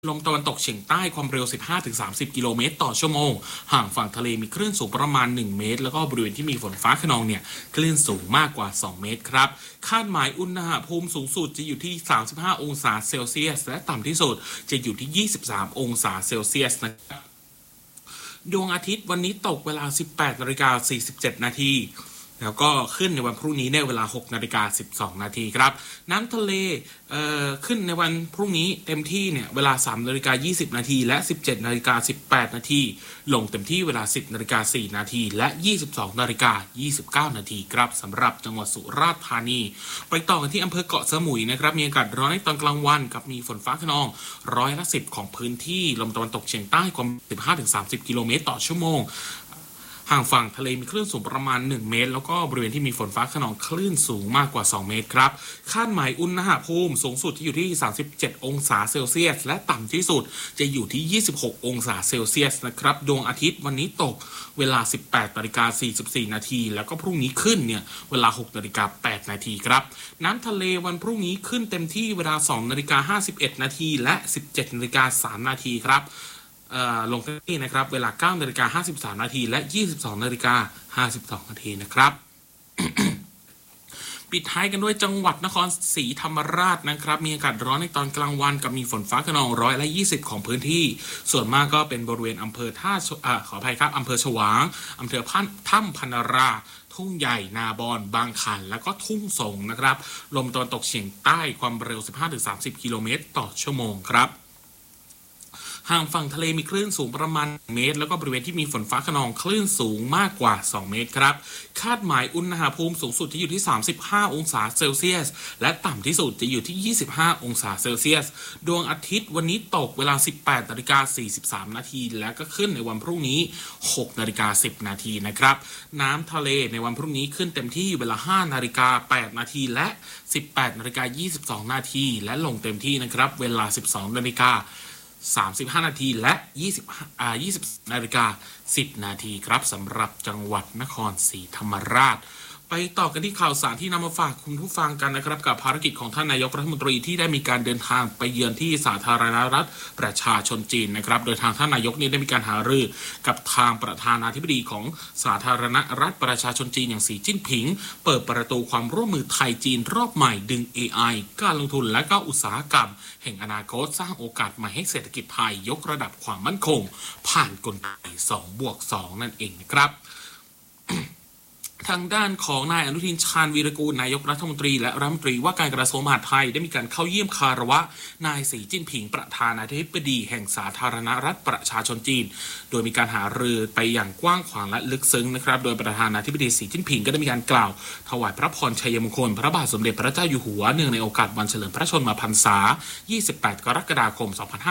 ลมตะวันตกเฉียงใต้ความเร็ว 15-30 กิโลเมตรต่อชั่วโมง ห่างฝั่งทะเลมีคลื่นสูงประมาณ 1 เมตร แล้วก็บริเวณที่มีฝนฟ้าคะนองเนี่ยคลื่นสูงมากกว่า 2 เมตรครับ คาดหมายอุณหภูมิสูงสุดจะอยู่ที่ 35 องศาเซลเซียส และต่ำที่สุดจะอยู่ที่ 23 องศาเซลเซียสนะครับดวงอาทิตย์วันนี้ตกเวลา 18:47 นาทีแล้วก็ขึ้นในวันพรุ่งนี้ในเวลา 6:12 นาทีครับน้ำทะเลขึ้นในวันพรุ่งนี้เต็มที่เนี่ยเวลา 3:20 นาทีและ 17:18 นาทีลงเต็มที่เวลา 10:04 นาทีและ 22:29 นาทีครับสำหรับจังหวัดสุราษฎร์ธานีไปต่อกันที่อำเภอเกาะสมุยนะครับมีอากาศร้อนในตอนกลางวันกับมีฝนฟ้าคะนอง10%ของพื้นที่ลมตะวันตกเฉียงใต้ความ 15-30 กิโลเมตรต่อชั่วโมงห่างฝั่งทะเลมีคลื่นสูงประมาณ 1 เมตร แล้วก็บริเวณที่มีฝนฟ้าคะนองคลื่นสูงมากกว่า 2 เมตรครับคาดหมายอุณหภูมิสูงสุดที่อยู่ที่ 37 องศาเซลเซียส และต่ำที่สุดจะอยู่ที่ 26 องศาเซลเซียสนะครับดวงอาทิตย์วันนี้ตกเวลา 18:44 นาทีแล้วก็พรุ่งนี้ขึ้นเนี่ยเวลา 6:08 นาทีครับน้ำทะเลวันพรุ่งนี้ขึ้นเต็มที่เวลา 2:51 นาทีและ 17:03 นาทีครับลงที่นะครับเวลา 9:53 นาทีและ 22:52 นาทีนะครับปิดท้ายกันด้วยจังหวัดนครศรีธรรมราชนะครับมีอากาศร้อนในตอนกลางวันกับมีฝนฟ้าคะนอง20%ของพื้นที่ส่วนมากก็เป็นบริเวณอำเภอขออภัยครับอำเภอฉวางอำเภอถ้ำพนาราทุ่งใหญ่นาบอนบางขันแล้วก็ทุ่งสงนะครับลมตะวันตกเฉียงใต้ความเร็ว 15-30 กิโลเมตรต่อชั่วโมงครับห่างฝั่งทะเลมีคลื่นสูงประมาณ1 เมตรแล้วก็บริเวณที่มีฝนฟ้าคะนองคลื่นสูงมากกว่า 2 เมตรครับคาดหมายอุณหภูมิสูงสุดที่อยู่ที่ 35 องศาเซลเซียสและต่ำที่สุดจะอยู่ที่ 25 องศาเซลเซียสดวงอาทิตย์วันนี้ตกเวลา 18:43 นาทีแล้วก็ขึ้นในวันพรุ่งนี้ 6:10 นาทีนะครับน้ำทะเลในวันพรุ่งนี้ขึ้นเต็มที่เวลา 5:08 นาทีและ 18:22 นาทีและลงเต็มที่นะครับเวลา 12:35 นาทีและ20:10 นาทีครับสำหรับจังหวัดนครศรีธรรมราชไปต่อกันที่ข่าวสารที่นำมาฝากคุณผู้ฟังกันนะครับกับภารกิจของท่านนายกรัฐมนตรีที่ได้มีการเดินทางไปเยือนที่สาธารณรัฐประชาชนจีนนะครับโดยทางท่านนายกนี้ได้มีการหารือกับทางประธานาธิบดีของสาธารณรัฐประชาชนจีนอย่างสีจิ้นผิงเปิดประตูความร่วมมือไทยจีนรอบใหม่ดึง AI การลงทุนและก็อุตสาหกรรมแห่งอนาคตสร้างโอกาสใหม่ให้เศรษฐกิจไทยยกระดับความมั่นคงผ่านกลไก 2+2 นั่นเองนะครับทางด้านของนายอนุทินชาญวีรกูลนายกรัฐมนตรีและรัฐมนตรีว่าการกระทรวงมหาดไทยได้มีการเข้าเยี่ยมคารวะนายสีจิ้นผิงประธานาธิบดีแห่งสาธารณรัฐประชาชนจีนโดยมีการหารือไปอย่างกว้างขวางและลึกซึ้งนะครับโดยประธานาธิบดีสีจิ้นผิงก็ได้มีการกล่าวถวายพระพรชัยมงคลพระบาทสมเด็จพระเจ้าอยู่หัวเนื่องในโอกาสวันเฉลิมพระชนมพรรษา 28 กรกฎาคม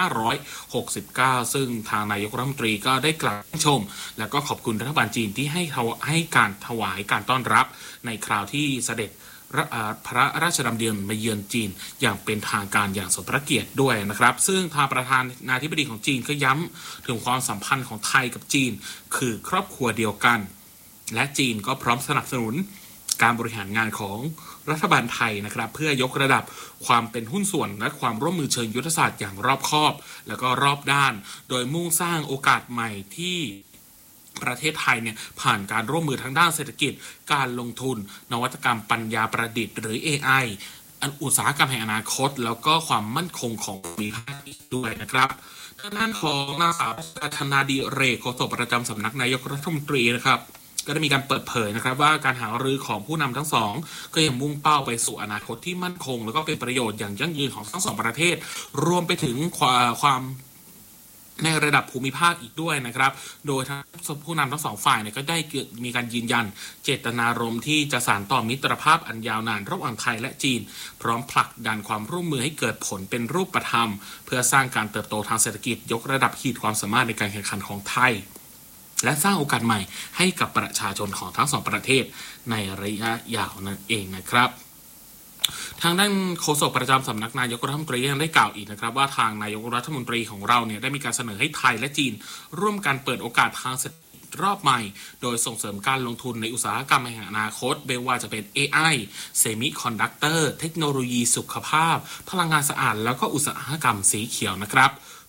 2569 ซึ่งทางนายกรัฐมนตรีก็ได้กล่าวชมและก็ขอบคุณรัฐบาลจีนที่ให้การถวายการต้อนรับในคราวที่เสด็จพระราชดำเนินมาเยือนจีนอย่างเป็นทางการอย่างสมพระเกียรติด้วยนะครับซึ่งทางประธานาธิบดีของจีนก็ย้ำถึงความสัมพันธ์ของไทยกับจีนคือครอบครัวเดียวกันและจีนก็พร้อมสนับสนุนการบริหารงานของรัฐบาลไทยนะครับเพื่อยกระดับความเป็นหุ้นส่วนและความร่วมมือเชิงยุทธศาสตร์อย่างรอบคอบและก็รอบด้านโดยมุ่งสร้างโอกาสใหม่ที่ประเทศไทยเนี่ยผ่านการร่วมมือทางด้านเศรษฐกิจการลงทุนนวัตกรรมปัญญาประดิษฐ์หรือ AI อุตสาหกรรมแห่งอนาคตแล้วก็ความมั่นคงของภูมิภาคด้วยนะครับทางด้านของนางสาวธนาดิเรกโฆษกประจำสำนักนายกรัฐมนตรีนะครับก็ได้มีการเปิดเผยนะครับว่าการหารือของผู้นำทั้งสองก็ยังมุ่งเป้าไปสู่อนาคตที่มั่นคงแล้วก็เป็นประโยชน์อย่างยั่งยืนของทั้งสองประเทศรวมไปถึงความในระดับภูมิภาคอีกด้วยนะครับโดยผู้นำทั้งสองฝ่ายเนี่ยก็ได้มีการยืนยันเจตนารมณ์ที่จะสานต่อมิตรภาพอันยาวนานระหว่างไทยและจีนพร้อมผลักดันความร่วมมือให้เกิดผลเป็นรูปธรรมเพื่อสร้างการเติบโตทางเศรษฐกิจยกระดับขีดความสามารถในการแข่งขันของไทยและสร้างโอกาสใหม่ให้กับประชาชนของทั้งสองประเทศในระยะยาวนั่นเองนะครับทางด้านโฆษกประจำสำนักนายกรัฐมนตรียังได้กล่าวอีกนะครับว่าทางนายกรัฐมนตรีของเราเนี่ยได้มีการเสนอให้ไทยและจีนร่วมกันเปิดโอกาสทางเศรษฐกิจรอบใหม่โดยส่งเสริมการลงทุนในอุตสาหกรรมแห่งอนาคตไม่ว่าจะเป็น AI เซมิคอนดักเตอร์เทคโนโลยีสุขภาพพลังงานสะอาดแล้วก็อุตสาหกรรมสีเขียวนะครับ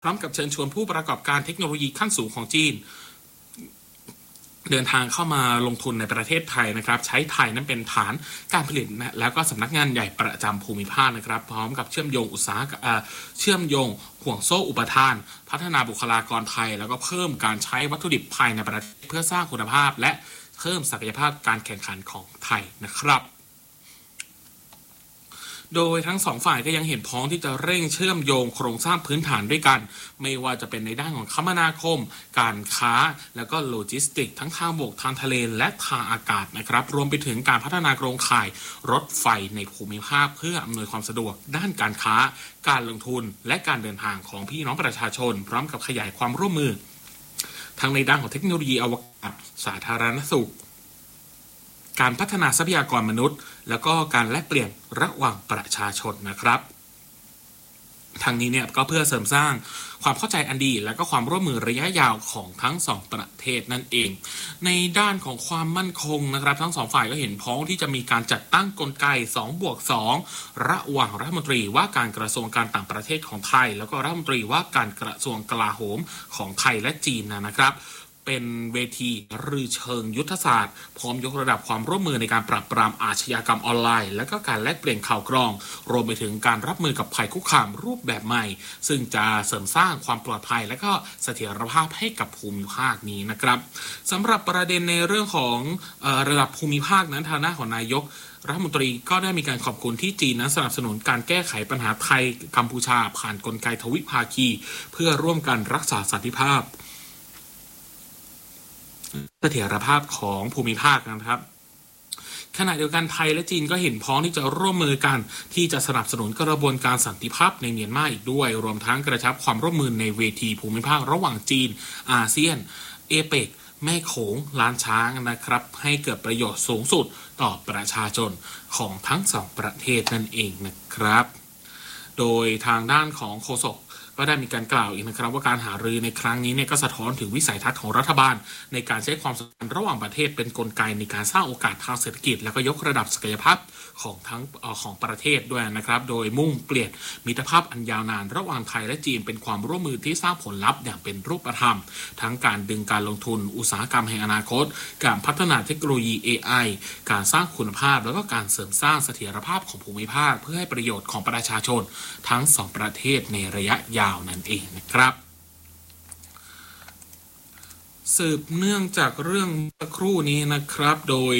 พร้อมกับเชิญชวนผู้ประกอบการเทคโนโลยีขั้นสูงของจีนเดินทางเข้ามาลงทุนในประเทศไทยนะครับใช้ไทยนั้นเป็นฐานการผลิตนะแล้วก็สำนักงานใหญ่ประจำภูมิภาคนะครับพร้อมกับเชื่อมโยงเชื่อมโยงห่วงโซ่อุปทานพัฒนาบุคลากรไทยแล้วก็เพิ่มการใช้วัตถุดิบภายในประเทศเพื่อสร้างคุณภาพและเพิ่มศักยภาพการแข่งขันของไทยนะครับโดยทั้งสองฝ่ายก็ยังเห็นพ้องที่จะเร่งเชื่อมโยงโครงสร้างพื้นฐานด้วยกันไม่ว่าจะเป็นในด้านของคมนาคมการค้าแล้วก็โลจิสติกทั้งทางบกทางทะเลและทางอากาศนะครับรวมไปถึงการพัฒนาโครงข่ายรถไฟในภูมิภาคเพื่ออำนวยความสะดวกด้านการค้าการลงทุนและการเดินทางของพี่น้องประชาชนพร้อมกับขยายความร่วมมือทั้งในด้านของเทคโนโลยีอวกาศสาธารณสุขการพัฒนาทรัพยากรมนุษย์แล้วก็การแลกเปลี่ยนระหว่างประชาชนนะครับทางนี้เนี่ยก็เพื่อเสริมสร้างความเข้าใจอันดีและก็ความร่วมมือระยะยาวของทั้งสองประเทศนั่นเองในด้านของความมั่นคงนะครับทั้งสองฝ่ายก็เห็นพ้องที่จะมีการจัดตั้งกลไก 2+2 ระหว่างรัฐมนตรีว่าการกระทรวงการต่างประเทศของไทยแล้วก็รัฐมนตรีว่าการกระทรวงกลาโหมของไทยและจีนนะครับเป็นเวทีหรือเชิงยุทธศาสตร์พร้อมยกระดับความร่วมมือในการปราบปรามอาชญากรรมออนไลน์และก็การแลกเปลี่ยนข่าวกรองรวมไปถึงการรับมือกับภัยคุกคามรูปแบบใหม่ซึ่งจะเสริมสร้างความปลอดภัยและก็เสถียรภาพให้กับภูมิภาคนี้นะครับสำหรับประเด็นในเรื่องของระดับภูมิภาคนั้นทางด้านของนายกรัฐมนตรีก็ได้มีการขอบคุณที่จีนนั้นสนับสนุนการแก้ไขปัญหาไทยกัมพูชาผ่านกลไกทวิภาคีเพื่อร่วมกันรักษาสันติภาพเสถียรภาพของภูมิภาคนะครับขณะเดียวกันไทยและจีนก็เห็นพ้องที่จะร่วมมือกันที่จะสนับสนุนกระบวนการสันติภาพในเมียนมาอีกด้วยรวมทั้งกระชับความร่วมมือในเวทีภูมิภาคระหว่างจีนอาเซียนเอเปกแม่โขงล้านช้างนะครับให้เกิดประโยชน์สูงสุดต่อประชาชนของทั้งสองประเทศนั่นเองนะครับโดยทางด้านของโฆษกก็ได้มีการกล่าวอีกนะครับว่าการหารือในครั้งนี้เนี่ยก็สะท้อนถึงวิสัยทัศน์ของรัฐบาลในการใช้ความสัมพันธ์ระหว่างประเทศเป็นกลไกในการสร้างโอกาสทางเศรษฐกิจและก็ยกระดับศักยภาพของทั้งของประเทศด้วยนะครับโดยมุ่งเปลี่ยนมิตรภาพอันยาวนานระหว่างไทยและจีนเป็นความร่วมมือที่สร้างผลลัพธ์อย่างเป็นรูปธรรมทั้งการดึงการลงทุนอุตสาหกรรมแห่งอนาคตการพัฒนาเทคโนโลยี AI การสร้างคุณภาพแล้วก็การเสริมสร้างเสถียรภาพของภูมิภาคเพื่อให้ประโยชน์ของประชาชนทั้งสองประเทศในระยะยาวนั่นเองนะครับสืบเนื่องจากเรื่องสักครู่นี้นะครับโดย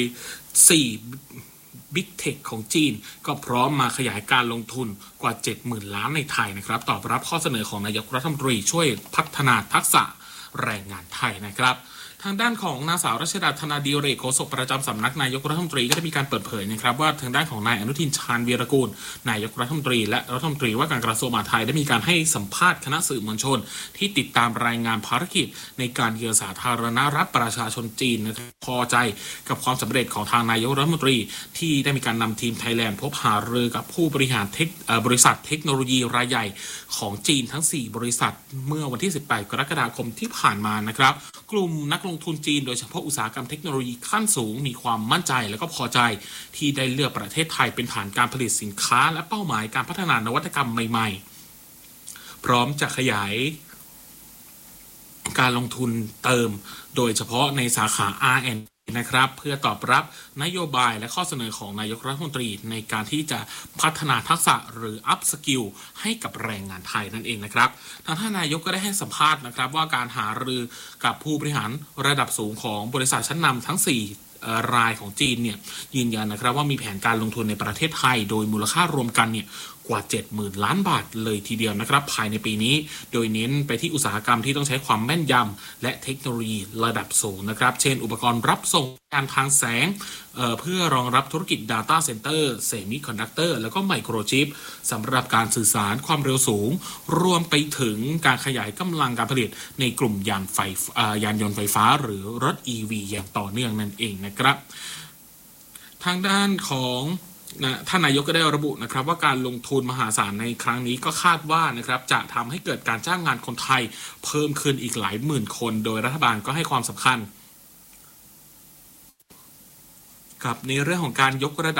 4 Big Tech ของจีนก็พร้อมมาขยายการลงทุนกว่า 70,000 ล้านในไทยนะครับตอบรับข้อเสนอของนายกรัฐมนตรีช่วยพัฒนาทักษะแรงงานไทยนะครับทางด้านของนางสาวรัชดาธนาดิเรกโฆษกประจำสำนักนายกรัฐมนตรีก็ได้มีการเปิดเผยนะครับว่าทางด้านของนายอนุทินชาญวีรกูลนายกรัฐมนตรีและรัฐมนตรีว่าการกระทรวงมหาดไทยได้มีการให้สัมภาษณ์คณะสื่อมวลชนที่ติดตามรายงานภารกิจในการเยือนสาธารณรัฐประชาชนจีนนะครับพอใจกับความสำเร็จของทางนายกรัฐมนตรีที่ได้มีการนำทีมไทยแลนด์พบหารือกับผู้บริหารบริษัทเทคโนโลยีรายใหญ่ของจีนทั้ง4บริษัทเมื่อวันที่18กรกฎาคมที่ผ่านมานะครับกลุ่มนักลงทุนจีนโดยเฉพาะอุตสาหกรรมเทคโนโลยีขั้นสูงมีความมั่นใจและก็พอใจที่ได้เลือกประเทศไทยเป็นฐานการผลิตสินค้าและเป้าหมายการพัฒนานวัตกรรมใหม่ๆพร้อมจะขยายการลงทุนเติมโดยเฉพาะในสาขา R&D นะครับเพื่อตอบรับนโยบายและข้อเสนอของนายกรัฐมนตรีในการที่จะพัฒนาทักษะหรือ up skill ให้กับแรงงานไทยนั่นเองนะครับทางท่านนายกก็ได้ให้สัมภาษณ์นะครับว่าการหารือกับผู้บริหารระดับสูงของบริษัทชั้นนำทั้ง4รายของจีนเนี่ยยืนยันนะครับว่ามีแผนการลงทุนในประเทศไทยโดยมูลค่ารวมกันเนี่ยกว่า 70,000 ล้านบาทเลยทีเดียวนะครับภายในปีนี้โดยเน้นไปที่อุตสาหกรรมที่ต้องใช้ความแม่นยำและเทคโนโลยีระดับสูงนะครับเช่นอุปกรณ์รับส่งการทางแสงเพื่อรองรับธุรกิจ Data Center Semiconductor แล้วก็ไมโครชิปสำหรับการสื่อสารความเร็วสูงรวมไปถึงการขยายกำลังการผลิตในกลุ่มยานยนต์ไฟฟ้าหรือรถ EV อย่างต่อเนื่องนั่นเองนะครับทางด้านของท่านนายกก็ได้ระบุนะครับว่าการลงทุนมหาศาลในครั้งนี้ก็คาดว่านะครับจะทำให้เกิดการจ้างงานคนไทยเพิ่มขึ้นอีกหลายหมื่นคนโดยรัฐบาลก็ให้ความสำคัญกับในเรื่องของการยกระดับ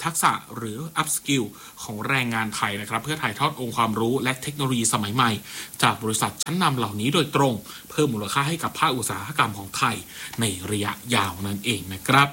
ทักษะหรือ up skill ของแรงงานไทยนะครับเพื่อถ่ายทอดองค์ความรู้และเทคโนโลยีสมัยใหม่จากบริษัทชั้นนำเหล่านี้โดยตรงเพิ่มมูลค่าให้กับภาคอุตสาหกรรมของไทยในระยะยาวนั่นเองนะครับ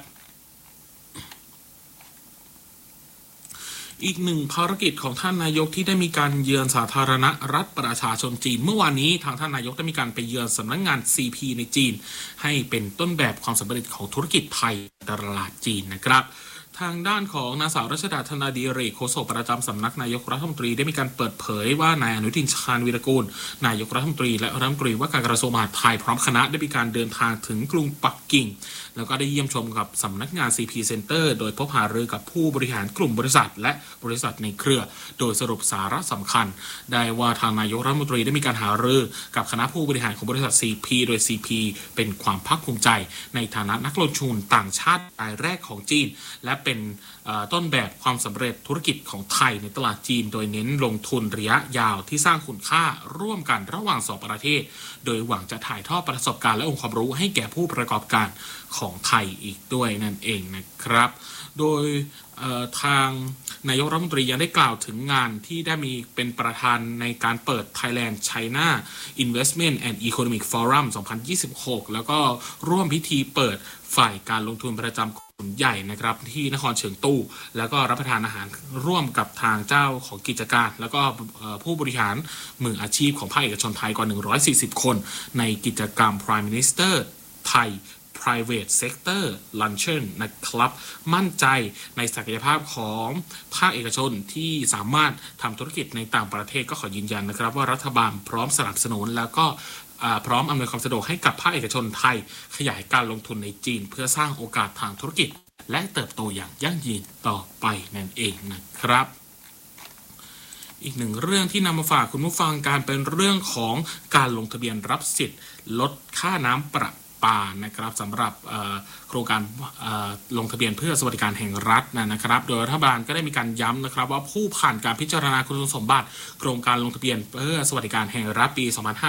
อีกหนึ่งภารกิจของท่านนายกที่ได้มีการเยือนสาธารณรัฐประชาชนจีนเมื่อวานนี้ทางท่านนายกได้มีการไปเยือนสำนักงาน CP ในจีนให้เป็นต้นแบบความสำเร็จของธุรกิจไทยตลาดจีนนะครับทางด้านของนางสาวรัชดาธนาดีเรกโฆษกประจำสำนักนายกรัฐมนตรีได้มีการเปิดเผยว่านายอนุทินชาญวีรกูลนายกรัฐมนตรีและรัฐมนตรีว่าการกระทรวงมหาดไทยพร้อมคณะได้มีการเดินทางถึงกรุงปักกิ่งแล้วก็ได้เยี่ยมชมกับสำนักงาน CP Center โดยพบหารือกับผู้บริหารกลุ่มบริษัทและบริษัทในเครือโดยสรุปสาระสำคัญได้ว่าทางนายกรัฐมนตรีได้มีการหารือกับคณะผู้บริหารของบริษัท CP โดย CP เป็นความภาคภูมิใจในฐานะนักลงทุนต่างชาติรายแรกของจีนและเป็นต้นแบบความสำเร็จธุรกิจของไทยในตลาดจีนโดยเน้นลงทุนระยะยาวที่สร้างคุณค่าร่วมกันระหว่าง2ประเทศโดยหวังจะถ่ายทอดประสบการณ์และองค์ความรู้ให้แก่ผู้ประกอบการของไทยอีกด้วยนั่นเองนะครับโดยทางนายกรัฐมนตรียังได้กล่าวถึงงานที่ได้มีเป็นประธานในการเปิด Thailand China Investment and Economic Forum 2026 แล้วก็ร่วมพิธีเปิดฝ่ายการลงทุนประจำกลุ่มใหญ่นะครับที่นครเฉิงตู้แล้วก็รับประทานอาหารร่วมกับทางเจ้าของกิจการแล้วก็ผู้บริหารมืออาชีพของภาคเอกชนไทยกว่า140คนในกิจกรรม Prime Minister ไทยPrivate Sector Luncheon นะครับมั่นใจในศักยภาพของภาคเอกชนที่สามารถทำธุรกิจในต่างประเทศก็ขอยืนยันนะครับว่ารัฐบาลพร้อมสนับสนุนแล้วก็พร้อมอำนวยความสะดวกให้กับภาคเอกชนไทยขยายการลงทุนในจีนเพื่อสร้างโอกาสทางธุรกิจและเติบโตอย่างยั่งยืนต่อไปนั่นเองนะครับอีกหนึ่งเรื่องที่นำมาฝากคุณผู้ฟังการเป็นเรื่องของการลงทะเบียนรับสิทธิ์ลดค่าน้ำประปานะครับสำหรับโครงการลงทะเบียนเพื่อสวัสดิการแห่งรัฐนะครับโดยรัฐบาลก็ได้มีการย้ำนะครับว่าผู้ผ่านการพิจารณาคุณสมบัติโครงการลงทะเบียนเพื่อสวัสดิการแห่งรัฐปี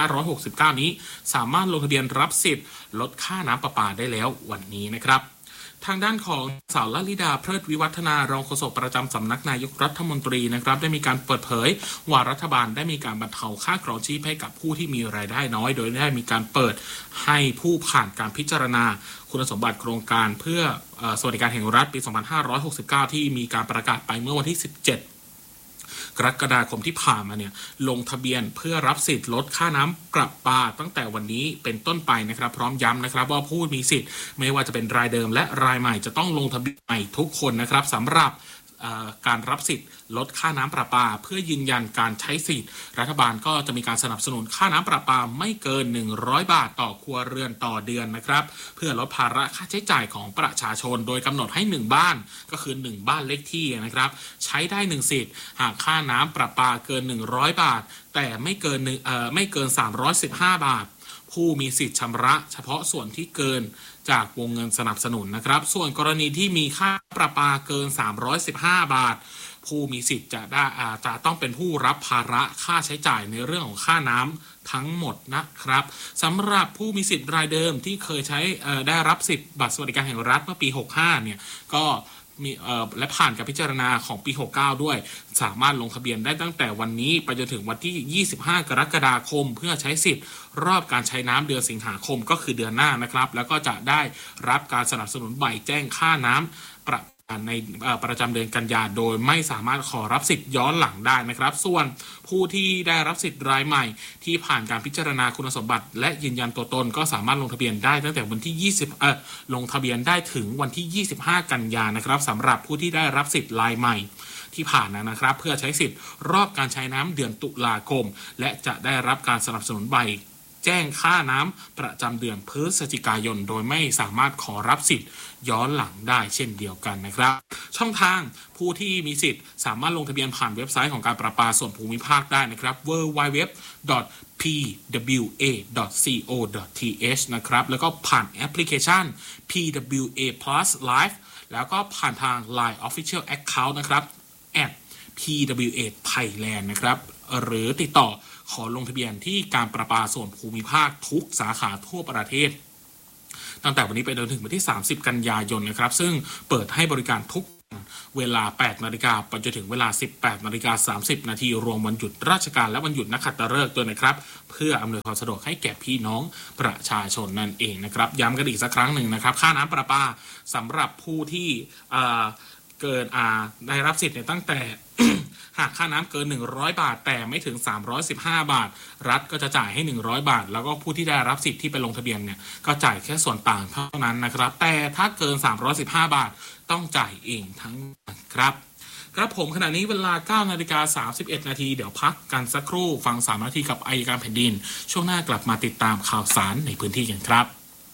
2569 นี้สามารถลงทะเบียนรับสิทธิ์ลดค่าน้ำประปาได้แล้ววันนี้นะครับทางด้านของสาวลลิดาเพลิดวิวัฒนารองโฆษกประจำสำนักนายกรัฐมนตรีนะครับได้มีการเปิดเผยว่ารัฐบาลได้มีการบรรเทาค่าครองชีพให้กับผู้ที่มีรายได้น้อยโดยได้มีการเปิดให้ผู้ผ่านการพิจารณาคุณสมบัติโครงการเพื่อสวัสดิการแห่งรัฐปี 2569 ที่มีการประกาศไปเมื่อวันที่ 17 กรกฎาคมที่ผ่านมาเนี่ยลงทะเบียนเพื่อรับสิทธิ์ลดค่าน้ำประปาตั้งแต่วันนี้เป็นต้นไปนะครับพร้อมย้ำนะครับว่าผู้มีสิทธิ์ไม่ว่าจะเป็นรายเดิมและรายใหม่จะต้องลงทะเบียนใหม่ทุกคนนะครับสำหรับการรับสิทธิ์ลดค่าน้ำประปาเพื่อยืนยันการใช้สิทธิ์รัฐบาลก็จะมีการสนับสนุนค่าน้ำประปาไม่เกิน100 บาทต่อครัวเรือนต่อเดือนนะครับเพื่อลดภาระค่าใช้จ่ายของประชาชนโดยกำหนดให้1บ้านก็คือ1บ้านเลขที่นะครับใช้ได้1สิทธิ์หากค่าน้ำประปาเกิน100 บาทแต่ไม่เกิน315 บาทผู้มีสิทธิ์ชำระเฉพาะส่วนที่เกินจากวงเงินสนับสนุนนะครับส่วนกรณีที่มีค่าประปาเกิน315 บาทผู้มีสิทธิ์จะต้องเป็นผู้รับภาระค่าใช้จ่ายในเรื่องของค่าน้ำทั้งหมดนะครับสำหรับผู้มีสิทธิ์รายเดิมที่เคยใช้ได้รับสิทธิ์บัตรสวัสดิการแห่งรัฐเมื่อปี 65 เนี่ยก็มีและผ่านการพิจารณาของปี 69 ด้วยสามารถลงทะเบียนได้ตั้งแต่วันนี้ไปจนถึงวันที่ 25 กรกฎาคมเพื่อใช้สิทธิ์รอบการใช้น้ำเดือนสิงหาคมก็คือเดือนหน้านะครับแล้วก็จะได้รับการสนับสนุนใบแจ้งค่าน้ำในประจำเดือนกันยายนโดยไม่สามารถขอรับสิทธิ์ย้อนหลังได้นะครับส่วนผู้ที่ได้รับสิทธิ์รายใหม่ที่ผ่านการพิจารณาคุณสมบัติและยืนยันตัวตนก็สามารถลงทะเบียนได้ตั้งแต่วันที่ลงทะเบียนได้ถึงวันที่ 25 กันยายนนะครับสำหรับผู้ที่ได้รับสิทธิ์รายใหม่ที่ผ่านนะครับเพื่อใช้สิทธิ์รอบการใช้น้ำเดือนตุลาคมและจะได้รับการสนับสนุนใบแจ้งค่าน้ำประจำเดือนพฤศจิกายนโดยไม่สามารถขอรับสิทธิ์ย้อนหลังได้เช่นเดียวกันนะครับช่องทางผู้ที่มีสิทธิ์สามารถลงทะเบียนผ่านเว็บไซต์ของการประปาส่วนภูมิภาคได้นะครับ www.pwa.co.th นะครับแล้วก็ผ่านแอปพลิเคชัน PWA Plus Live แล้วก็ผ่านทาง Line Official Account นะครับ @PWA Thailand นะครับหรือติดต่อขอลงทะเบียนที่การประปาส่วนภูมิภาคทุกสาขาทั่วประเทศตั้งแต่วันนี้ไปจนถึงวันที่ 30 กันยายนนะครับซึ่งเปิดให้บริการทุกเวลา 8 นาฬิกาไปจนถึงเวลา 18 นาฬิกา 30 นาทีรวมวันหยุดราชการและวันหยุดนักขัตฤกษ์ด้วยนะครับเพื่ออำนวยความสะดวกให้แก่พี่น้องประชาชนนั่นเองนะครับย้ำกันอีกสักครั้งหนึ่งนะครับค่าน้ำประปาสำหรับผู้ที่เกินได้รับสิทธิ์ตั้งแต่ หากค่าน้ำเกิน100บาทแต่ไม่ถึง315บาทรัฐก็จะจ่ายให้100บาทแล้วก็ผู้ที่ได้รับสิทธิ์ที่ไปลงทะเบียนเนี่ยก็จ่ายแค่ส่วนต่างเท่านั้นนะครับแต่ถ้าเกิน315บาทต้องจ่ายเองทั้งหมดครับผมขณะนี้เวลา 9 นาฬิกา 31 นาทีเดี๋ยวพักกันสักครู่ฟัง3 นาทีกับอัยการแผ่นดินช่วงหน้ากลับมาติดตามข่าวสารในพื้นที่กันครับ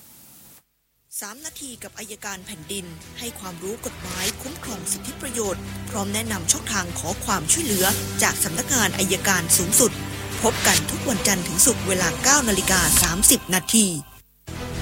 3 นาทีกับอัยการแผ่นดินให้ความรู้กฎหมายคุ้มครองสิทธิประโยชน์พร้อมแนะนำช่องทางขอความช่วยเหลือจากสำนักงานอัยการสูงสุดพบกันทุกวันจันทร์ถึงศุกร์เวลา 9 นาฬิกา 30 นาที